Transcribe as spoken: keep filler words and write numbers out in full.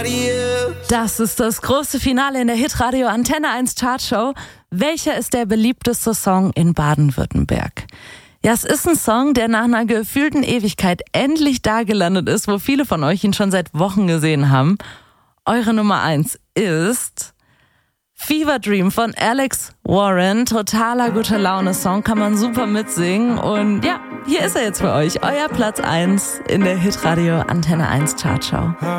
Das ist das große Finale in der Hitradio Antenne eins Chartshow. Welcher ist der beliebteste Song in Baden-Württemberg? Ja, es ist ein Song, der nach einer gefühlten Ewigkeit endlich da gelandet ist, wo viele von euch ihn schon seit Wochen gesehen haben. Eure Nummer eins ist Fever Dream von Alex Warren. Totaler guter Laune-Song, kann man super mitsingen. Und ja, hier ist er jetzt für euch, euer Platz eins in der Hitradio Antenne eins Chartshow.